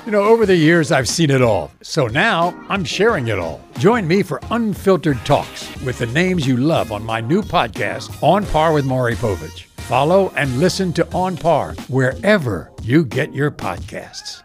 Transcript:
Over the years, I've seen it all. So now I'm sharing it all. Join me for unfiltered talks with the names you love on my new podcast, On Par with Maury Povich. Follow and listen to On Par wherever you get your podcasts.